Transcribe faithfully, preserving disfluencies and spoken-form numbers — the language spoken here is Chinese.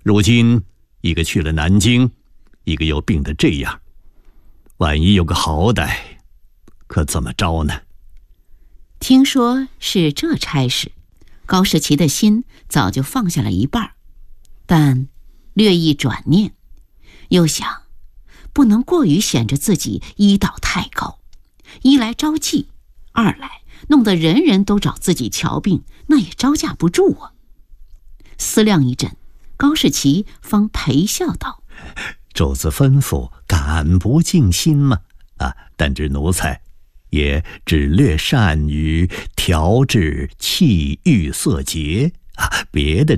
如今一个去了南京，一个又病得这样，万一有个好歹，可怎么着呢？ 听说是这差事，高士奇的心早就放下了一半，但略一转念，又想不能过于显着自己医道太高，一来招忌，二来弄得人人都找自己瞧病，那也招架不住啊。思量一阵，高士奇方陪笑道： 主子吩咐，敢不尽心吗？啊，但知奴才也只略善于调制气郁色节啊，别的